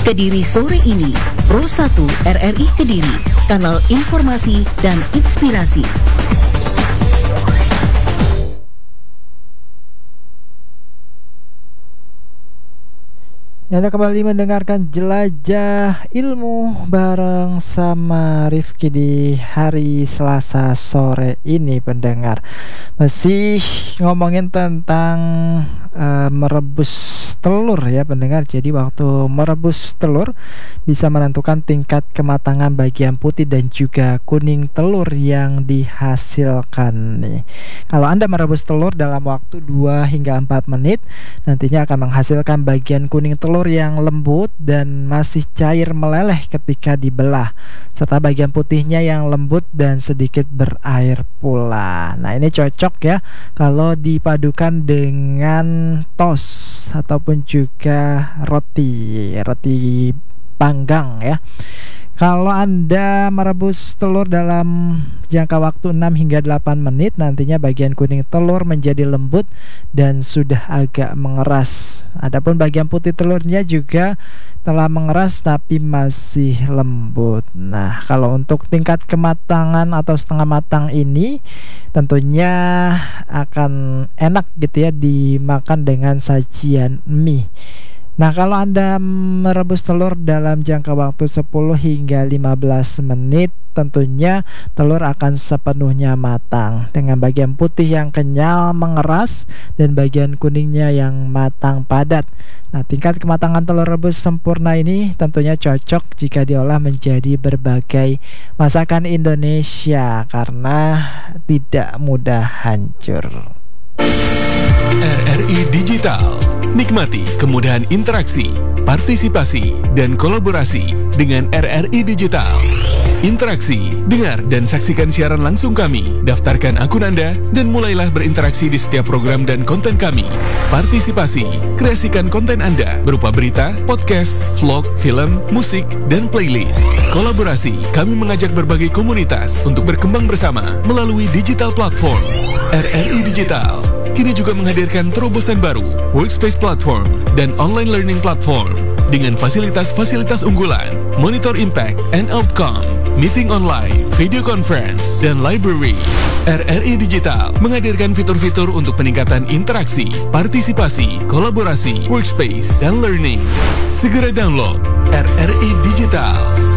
Kediri sore ini, Pro 1 RRI Kediri, kanal informasi dan inspirasi. Anda kembali mendengarkan Jelajah Ilmu bareng sama Rifki di hari Selasa sore ini, pendengar. Masih ngomongin tentang merebus telur ya, pendengar. Jadi waktu merebus telur bisa menentukan tingkat kematangan bagian putih dan juga kuning telur yang dihasilkan nih. Kalau Anda merebus telur dalam waktu 2 hingga 4 menit, nantinya akan menghasilkan bagian kuning telur yang lembut dan masih cair meleleh ketika dibelah, serta bagian putihnya yang lembut dan sedikit berair pula. Nah, ini cocok ya kalau dipadukan dengan toast ataupun juga roti panggang ya. Kalau Anda merebus telur dalam jangka waktu 6 hingga 8 menit, nantinya bagian kuning telur menjadi lembut dan sudah agak mengeras. Adapun bagian putih telurnya juga telah mengeras tapi masih lembut. Nah, kalau untuk tingkat kematangan atau setengah matang ini tentunya akan enak gitu ya dimakan dengan sajian mie. Nah, kalau Anda merebus telur dalam jangka waktu 10 hingga 15 menit, tentunya telur akan sepenuhnya matang dengan bagian putih yang kenyal mengeras dan bagian kuningnya yang matang padat. Nah, tingkat kematangan telur rebus sempurna ini tentunya cocok jika diolah menjadi berbagai masakan Indonesia karena tidak mudah hancur. RRI Digital. Nikmati kemudahan interaksi, partisipasi, dan kolaborasi dengan RRI Digital. Interaksi, dengar dan saksikan siaran langsung kami. Daftarkan akun Anda dan mulailah berinteraksi di setiap program dan konten kami. Partisipasi, kreasikan konten Anda berupa berita, podcast, vlog, film, musik, dan playlist. Kolaborasi, kami mengajak berbagai komunitas untuk berkembang bersama melalui digital platform. RRI Digital kini juga menghadirkan terobosan baru, workspace platform dan online learning platform dengan fasilitas-fasilitas unggulan, monitor impact and outcome, meeting online, video conference, dan library. RRI Digital menghadirkan fitur-fitur untuk peningkatan interaksi, partisipasi, kolaborasi, workspace, dan learning. Segera download RRI Digital.